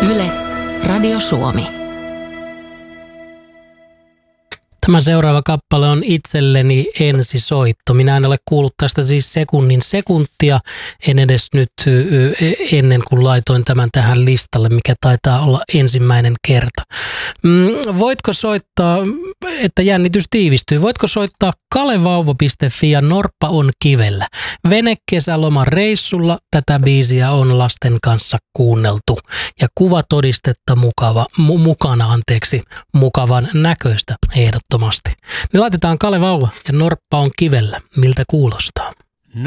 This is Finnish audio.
Yle, Radio Suomi. Tämä seuraava kappale on itselleni ensisoitto. Minä en ole kuullut tästä siis sekunnin sekuntia, en edes nyt ennen kuin laitoin tämän tähän listalle, mikä taitaa olla ensimmäinen kerta. Voitko soittaa, että jännitys tiivistyy, voitko soittaa kalevauvo.fi ja Norppa on kivellä. Venekesäloman reissulla tätä biisiä on lasten kanssa kuunneltu ja kuvatodistetta mukavan näköistä ehdottomasti. Me laitetaan Kale Vauva ja Norppa on kivellä. Miltä kuulostaa?